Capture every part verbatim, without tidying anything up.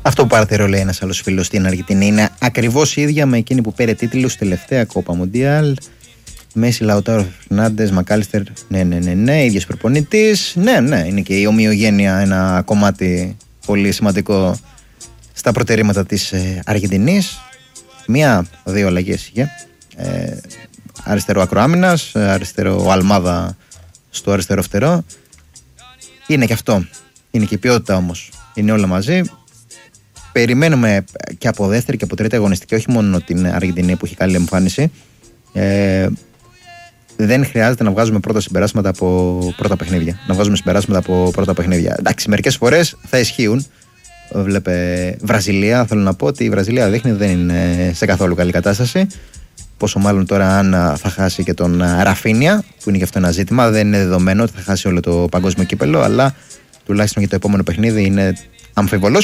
Αυτό που παρατηρώ, λέει ένας άλλος φίλος στην Αργεντινή, είναι ακριβώς η ίδια με εκείνη που πήρε τίτλους τελευταία Κόπα Μουντιάλ. Μέση, Λαουτάρο, Φερνάντες, Μακάλιστερ. Ναι, ναι, ναι, ναι, ίδιος προπονητής. Ναι, ναι, είναι και η ομοιογένεια ένα κομμάτι πολύ σημαντικό στα προτερήματα της ε, Αργεντινής. Μία-δύο αλλαγές είχε. Ε, αριστερό ακροάμυνας, αριστερό Αλμάδα στο αριστερό φτερό. Είναι και αυτό. Είναι και η ποιότητα όμως. Είναι όλα μαζί. Περιμένουμε και από δεύτερη και από τρίτη αγωνιστική, όχι μόνο την Αργεντινή που έχει καλή εμφάνιση. Ε, δεν χρειάζεται να βγάζουμε πρώτα συμπεράσματα από πρώτα παιχνίδια. Να βγάζουμε συμπεράσματα από πρώτα παιχνίδια. Εντάξει, μερικές φορές θα ισχύουν. Βλέπε Βραζιλία, θέλω να πω ότι η Βραζιλία δείχνει δεν είναι σε καθόλου καλή κατάσταση. Πόσο μάλλον τώρα αν θα χάσει και τον Ραφίνια, που είναι και αυτό ένα ζήτημα. Δεν είναι δεδομένο ότι θα χάσει όλο το παγκόσμιο κύπελο, αλλά τουλάχιστον για το επόμενο παιχνίδι είναι αμφίβολος.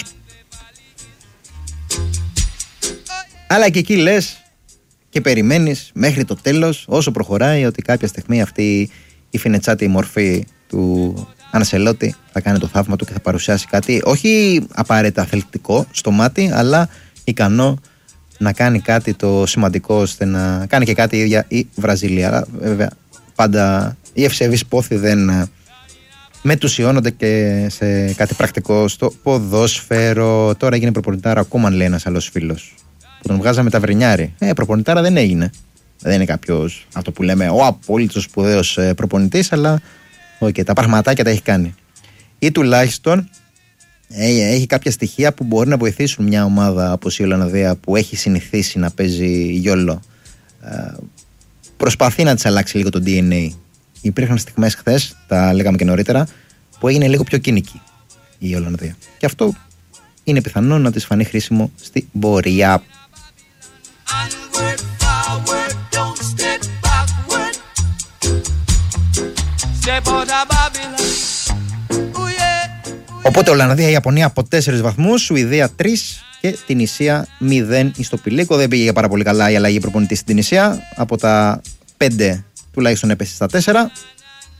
Αλλά και εκεί λες και περιμένεις μέχρι το τέλος, όσο προχωράει, ότι κάποια στιγμή αυτή η φινετσάτη μορφή του Ανσελότη θα κάνει το θαύμα του και θα παρουσιάσει κάτι όχι απαραίτητα αθλητικό στο μάτι, αλλά ικανό να κάνει κάτι το σημαντικό, ώστε να κάνει και κάτι η ίδια η Βραζιλία. Βέβαια, πάντα οι ευσεβείς πόθοι δεν μετουσιώνονται και σε κάτι πρακτικό στο ποδόσφαιρο. Τώρα έγινε προπονητάρα ο Κούμαν, λέει ένας άλλος φίλος, που τον βγάζαμε τα βρινιάρι. Ε, προπονητάρα δεν έγινε. Δεν είναι κάποιος, αυτό που λέμε, ο απόλυτος σπουδαίος προπονητής, αλλά okay, τα πραγματάκια τα έχει κάνει. Ή τουλάχιστον ε, έχει κάποια στοιχεία που μπορεί να βοηθήσουν μια ομάδα όπως η Ολλανδία, που έχει συνηθίσει να παίζει γιόλο. Ε, προσπαθεί να της αλλάξει λίγο το ντι εν έι. Υπήρχαν στιγμές χθες, τα λέγαμε και νωρίτερα, που έγινε λίγο πιο κοινική η Ολλανδία. Και αυτό είναι πιθανό να της φανεί χρήσιμο στην πορεία. Οπότε Ολλανδία, Ιαπωνία από τέσσερις βαθμούς, Σουηδία τρεις και Τινησία μηδέν στο Πηλίκο. Δεν πήγε πάρα πολύ καλά η αλλαγή προπονητή στην Τινησία. Από τα πέντε τουλάχιστον έπεσε στα τέσσερα.